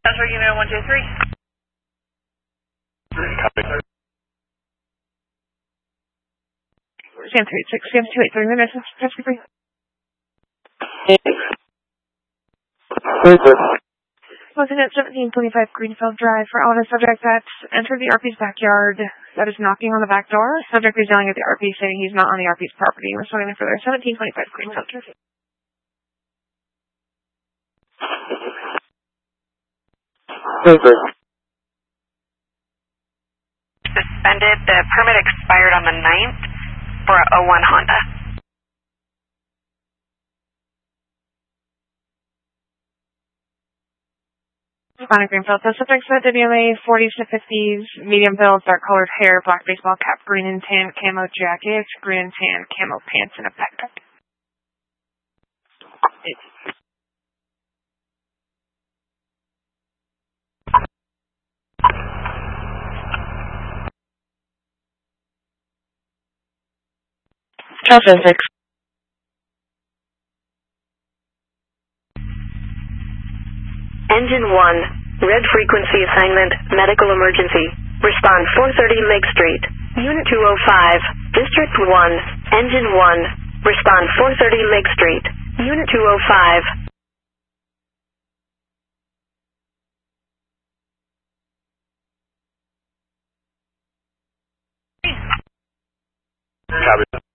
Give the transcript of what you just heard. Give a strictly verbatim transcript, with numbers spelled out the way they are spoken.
That's where unit one two three. Copy. Sam three eight six, Sam two eight three, minutes, rescue free. Closing at seventeen twenty-five Greenfield Drive for auto subject that entered the R P's backyard that is knocking on the back door. Subject is yelling at the R P saying he's not on the R P's property. We're starting further. seventeen twenty-five Greenfield Drive. Suspended. The permit expired on the ninth for a oh one Honda. Responding Greenfield. The subject said W M A forties to fifties, medium build, dark colored hair, black baseball cap, green and tan camo jacket, green and tan camo pants, and a backpack. Charles six. Engine one, red frequency assignment, medical emergency. Respond four thirty Lake Street. Unit two oh five, District one, Engine one. Respond four thirty Lake Street. Unit two oh five. Copy.